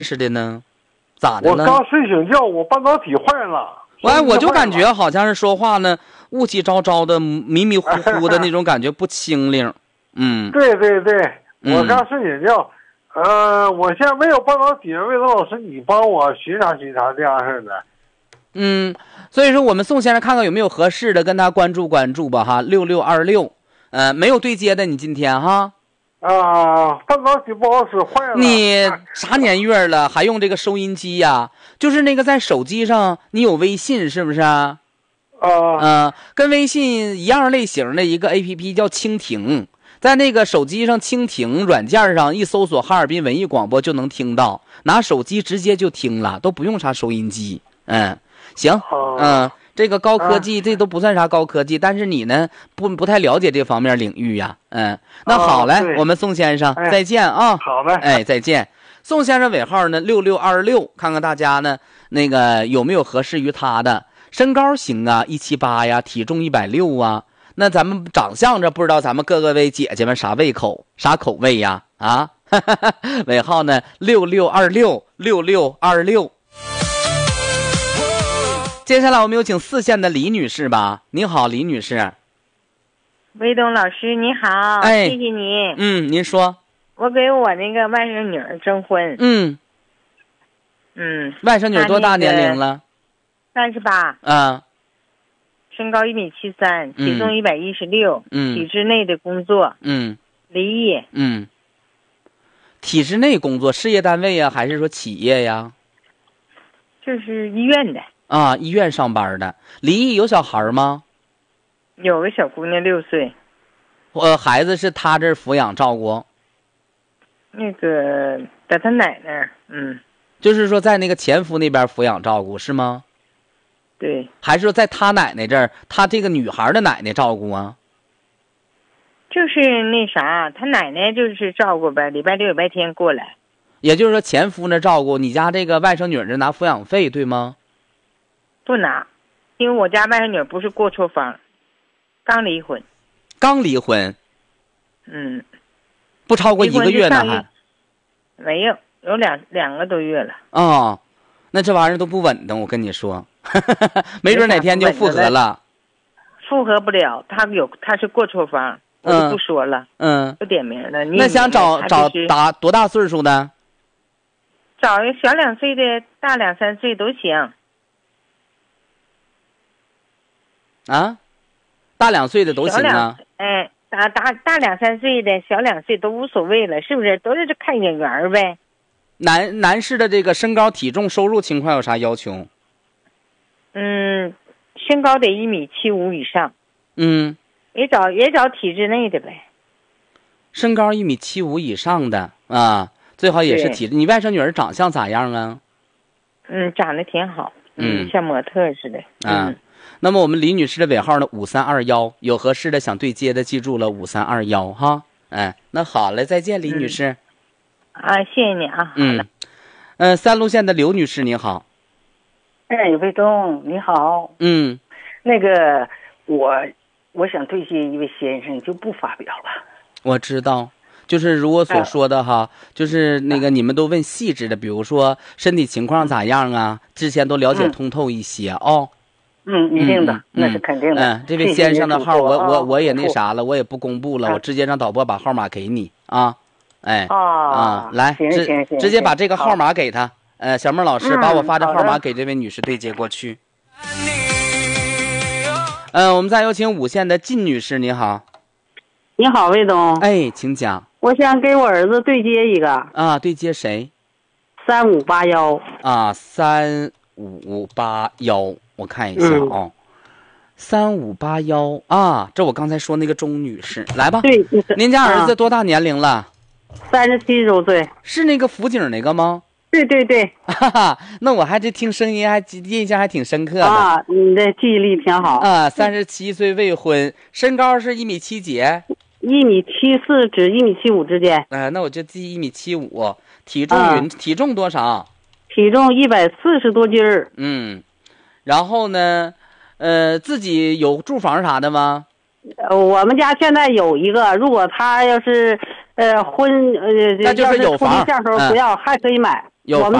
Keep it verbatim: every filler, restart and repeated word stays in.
似的呢？咋的了？ 我刚睡醒觉，我半导体坏了。 哎，我就感觉好像是说话呢，雾气昭昭的，迷迷糊糊的那种感觉，不清灵。嗯， 对对对，我刚嗯睡醒觉，呃，我现在没有半导体，魏东老师，你帮我巡查巡查这样式的。 嗯，所以说我们宋先生看看有没有合适的，跟他关注关注吧哈。六六二六，呃，没有对接的，你今天哈。 啊，半导体不好使，坏了。 你啥年月了，还用这个收音机呀？就是那个在手机上，你有微信是不是啊？ 啊， 呃，跟微信一样类型的一个 A P P 叫蜻蜓，在那个手机上蜻蜓软件上一搜索哈尔滨文艺广播就能听到，拿手机直接就听了，都不用啥收音机。嗯，行，嗯。这个高科技，这都不算啥高科技，但是你呢，不不太了解这方面领域呀，嗯，那好嘞，我们宋先生再见啊， 好嘞， 哎，再见。宋先生尾号呢六六二六，看看大家呢那个有没有合适于他的，身高行啊，一七八呀，体重一百六啊，那咱们长相这不知道咱们各个位姐姐们啥胃口，啥口味呀？啊，尾号呢六六二六六六二六。接下来我们有请四线的李女士吧。你好，李女士。 魏东老师你好， 哎， 谢谢你。 嗯，您说。 我给我那个外甥女儿征婚。 嗯嗯， 外甥女多大年龄了？ 三十八。 啊。 身高一米七三，体重一百一十六。 嗯。 体制内的工作。 嗯。 离异。 嗯。体制内工作，事业单位呀，还是说企业呀？ 就是医院的。 啊，医院上班的。离异有小孩吗？ 有个小姑娘六岁。 呃，孩子是他这儿抚养照顾。 那个在他奶奶，嗯。 就是说在那个前夫那边抚养照顾是吗？ 对。 还是说在他奶奶这儿，他这个女孩的奶奶照顾啊？ 就是那啥，他奶奶就是照顾呗，礼拜六礼拜天过来。 也就是说前夫那照顾，你家这个外甥女这拿抚养费对吗？ 不拿，因为我家外甥女不是过错方，刚离婚。 刚离婚。 嗯。 不超过一个月呢还？ 没有，有两两个多月了。 哦，那这玩意儿都不稳当，我跟你说，没准哪天就复合了。 复合不了，他有他是过错方，我就不说了。 嗯。 不点名了。 那想找找大多大岁数的？ 找一个小两岁的，大两三岁都行。 啊，大两岁的都行啊。 哎，大大大两三岁的，小两岁都无所谓了，是不是？都是看眼缘呗。 男男士的这个身高、体重、收入情况有啥要求？ 嗯，身高得一米七五以上。 嗯。 也找也找体制内的呗。 身高一米七五以上的啊，最好也是体制。你外甥女儿长相咋样啊？ 嗯，长得挺好，嗯，像模特似的。 啊。 嗯， 那么我们李女士的尾号呢？五三二幺，有合适的想对接的，记住了五三二幺哈。哎，那好了，再见，李女士。 嗯、啊，谢谢你啊。 嗯，嗯、呃，三路线的刘女士，你好。 哎，魏东，你好。 嗯， 那个我我想对接一位先生，就不发表了。 我知道。就是如我所说的哈，哎、就是那个你们都问细致的，比如说身体情况咋样啊，之前都了解通透一些哦。 嗯，一定的，嗯、那是肯定的。 嗯，这位先生的号我我我也那啥了，我也不公布了，我直接让导播把号码给你啊。哎啊，来，直直接把这个号码给他。呃，小妹老师，把我发的号码给这位女士对接过去。嗯、呃，我们再有请五线的靳女士，你好。 你好，魏东。 哎，请讲。 我想给我儿子对接一个。 啊，对接谁？ 三五八幺。 啊，三五八幺，我看一下啊、哦。三五八幺啊，这我刚才说那个钟女士，来吧。 对， 您家儿子多大年龄了？ 三十七周岁。 是那个辅警那个吗？ 对对对。 哈哈，那我还这听声音还印象还挺深刻的啊，你的记忆力挺好啊。三十七岁未婚，身高是一米七几？ 一米七四至一米七五之间。 呃，那我就记一米七五。体重匀、啊、体重多少？ 体重一百四十多斤儿。 嗯，然后呢，呃，自己有住房啥的吗？ 呃，我们家现在有一个，如果他要是呃婚呃， 那就是有房， 处对象时候不要、嗯、还可以买。 有我们